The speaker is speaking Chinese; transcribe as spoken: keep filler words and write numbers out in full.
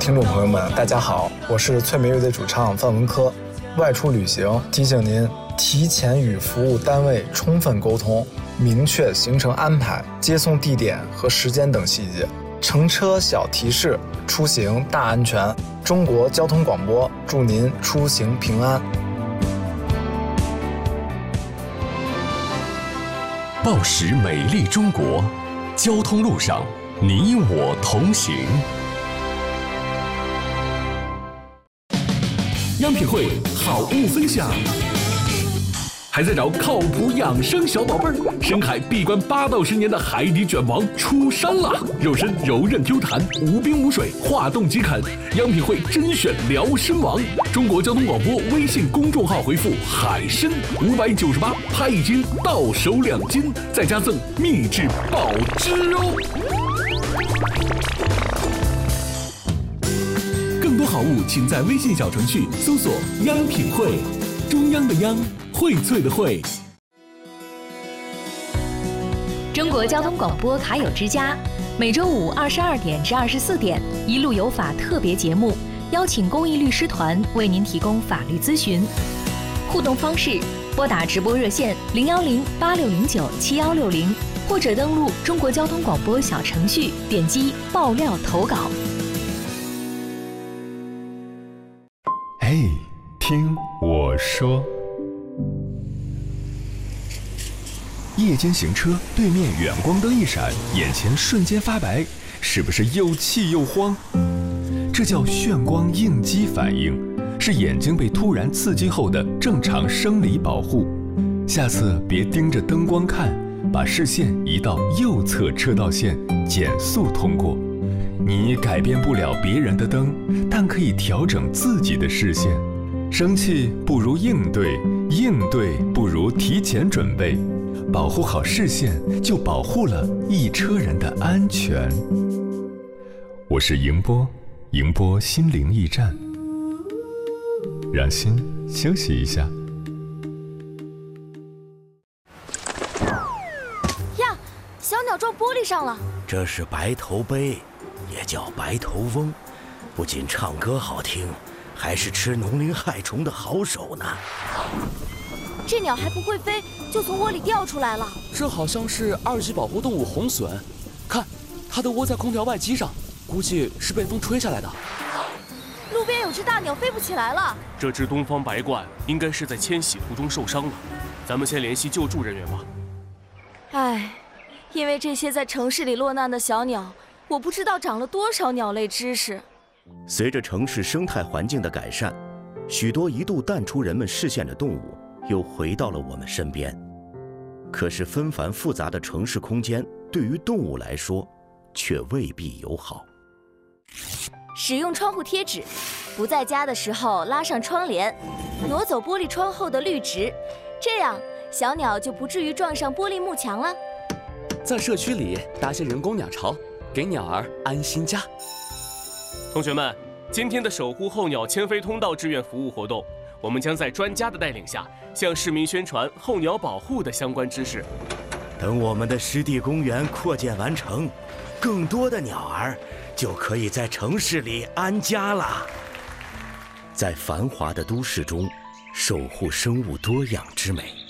听众朋友们，大家好，我是翠梅乐队主唱范文科。外出旅行，提醒您提前与服务单位充分沟通，明确行程安排、接送地点和时间等细节。乘车小提示，出行大安全。中国交通广播祝您出行平安。 报时美丽中国，交通路上你我同行。样品会好物分享。还在找靠谱养生小宝贝儿？深海闭关八到十年的海底卷王出山了，肉身柔韧 Q 弹，无冰无水，化冻即啃。样品会甄选辽参王，中国交通广播微信公众号回复海参五百九十八，拍一斤到手两斤，再加赠秘制保汁哦。更多好物，请在微信小程序搜索“央品会”，中央的央。荟萃的荟。 中国交通广播卡友之家，每周五二十二点至二十四点，一路有法特别节目，邀请公益律师团为您提供法律咨询。互动方式：拨打直播热线零幺零八六零九七幺六零，或者登录中国交通广播小程序，点击爆料投稿。 嘿，听我说。夜间行车，对面远光灯一闪，眼前瞬间发白，是不是又气又慌？这叫眩光应激反应，是眼睛被突然刺激后的正常生理保护。下次别盯着灯光看，把视线移到右侧车道线，减速通过。你改变不了别人的灯，但可以调整自己的视线。生气不如应对，应对不如提前准备。保护好视线，就保护了一车人的安全。我是迎波，迎波心灵驿站，让心休息一下。 呀，小鸟撞玻璃上了。 这是白头鹎，也叫白头翁，不仅唱歌好听，还是吃农林害虫的好手呢。 这鸟还不会飞，就从窝里掉出来了。 这好像是二级保护动物红隼，看，它的窝在空调外机上，估计是被风吹下来的。 路边有只大鸟飞不起来了。 这只东方白鹳应该是在迁徙途中受伤了，咱们先联系救助人员吧。 唉，因为这些在城市里落难的小鸟，我不知道长了多少鸟类知识。 随着城市生态环境的改善，许多一度淡出人们视线的动物又回到了我们身边。可是纷繁复杂的城市空间对于动物来说却未必友好。 使用窗户贴纸，不在家的时候拉上窗帘，挪走玻璃窗后的绿植，这样小鸟就不至于撞上玻璃幕墙了。 在社区里搭些人工鸟巢，给鸟儿安心家。 同学们，今天的守护候鸟迁飞通道志愿服务活动，我们将在专家的带领下，向市民宣传候鸟保护的相关知识。 等我们的湿地公园扩建完成，更多的鸟儿就可以在城市里安家了。在繁华的都市中，守护生物多样之美。